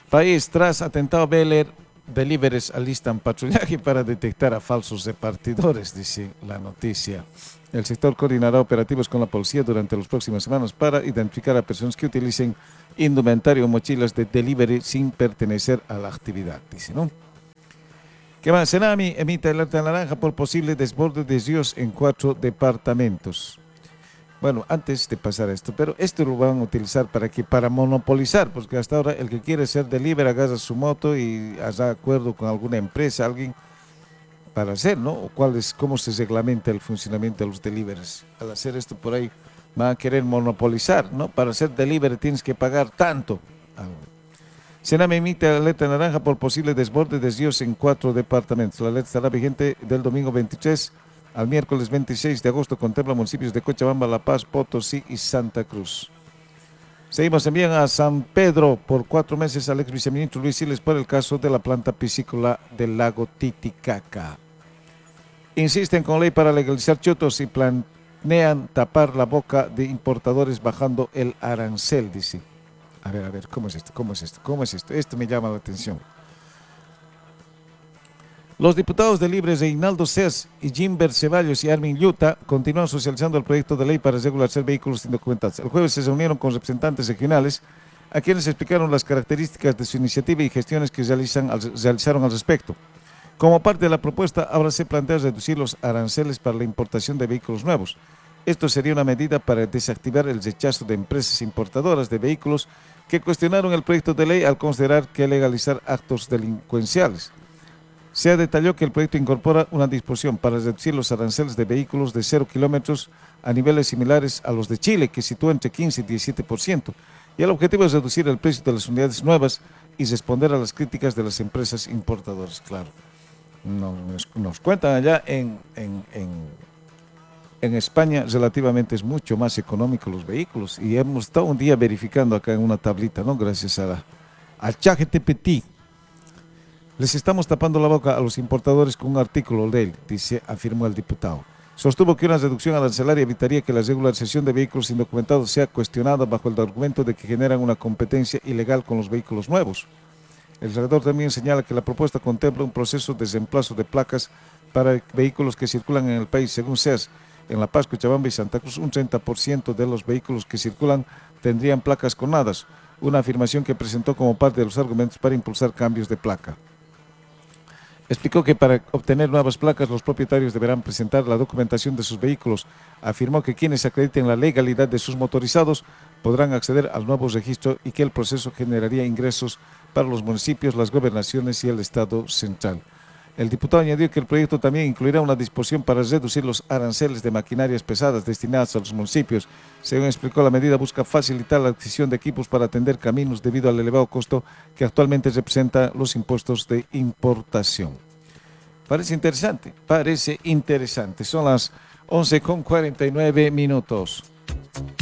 País, tras atentado Beler, deliveries alistan patrullaje para detectar a falsos repartidores, dice la noticia. El sector coordinará operativos con la policía durante las próximas semanas para identificar a personas que utilicen indumentario o mochilas de delivery sin pertenecer a la actividad, dice, ¿no? ¿Qué más? Senami emite alerta naranja por posible desborde de ríos en 4 departamentos. Bueno, antes de pasar esto, pero esto lo van a utilizar para monopolizar, porque hasta ahora el que quiere ser delivery agarra su moto y haga acuerdo con alguna empresa, alguien para hacer, ¿no? O cómo se reglamenta el funcionamiento de los deliveries. Al hacer esto por ahí van a querer monopolizar, ¿no? Para hacer delivery tienes que pagar tanto. Sename emite alerta naranja por posible desborde de ríos en 4 departamentos. La alerta estará vigente del domingo 23 al miércoles 26 de agosto. Contempla municipios de Cochabamba, La Paz, Potosí y Santa Cruz. Seguimos, envían a San Pedro por 4 meses al ex viceministro Luis Siles por el caso de la planta piscícola del lago Titicaca. Insisten con ley para legalizar chotos y planean tapar la boca de importadores bajando el arancel, dice. A ver, ¿cómo es esto? Esto me llama la atención. Los diputados de Libre Reinaldo Cés y Jimber Ceballos y Armin Yuta continúan socializando el proyecto de ley para regularizar vehículos indocumentados. El jueves se reunieron con representantes regionales a quienes explicaron las características de su iniciativa y gestiones que realizaron al respecto. Como parte de la propuesta, ahora se plantea reducir los aranceles para la importación de vehículos nuevos. Esto sería una medida para desactivar el rechazo de empresas importadoras de vehículos que cuestionaron el proyecto de ley al considerar que legalizar actos delincuenciales. Se detalló que el proyecto incorpora una disposición para reducir los aranceles de vehículos de 0 kilómetros a niveles similares a los de Chile, que sitúa entre 15 y 17%, y el objetivo es reducir el precio de las unidades nuevas y responder a las críticas de las empresas importadoras, claro. Nos cuentan allá en España relativamente es mucho más económico los vehículos y hemos estado un día verificando acá en una tablita, ¿no? Gracias al ChatGPT. Les estamos tapando la boca a los importadores con un artículo de él, afirmó el diputado. Sostuvo que una reducción arancelaria evitaría que la regularización de vehículos indocumentados sea cuestionada bajo el argumento de que generan una competencia ilegal con los vehículos nuevos. El redactor también señala que la propuesta contempla un proceso de reemplazo de placas para vehículos que circulan en el país. Según CES, en La Paz, Cochabamba y Santa Cruz, un 30% de los vehículos que circulan tendrían placas conadas, una afirmación que presentó como parte de los argumentos para impulsar cambios de placa. Explicó que para obtener nuevas placas los propietarios deberán presentar la documentación de sus vehículos. Afirmó que quienes acrediten la legalidad de sus motorizados podrán acceder al nuevo registro y que el proceso generaría ingresos para los municipios, las gobernaciones y el Estado central. El diputado añadió que el proyecto también incluirá una disposición para reducir los aranceles de maquinarias pesadas destinadas a los municipios. Según explicó, la medida busca facilitar la adquisición de equipos para atender caminos debido al elevado costo que actualmente representa los impuestos de importación. Parece interesante. Son las 11:49.